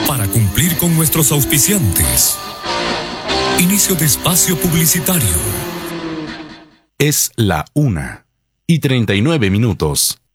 para cumplir con nuestros auspiciantes. Inicio de espacio publicitario. Es la 1:39.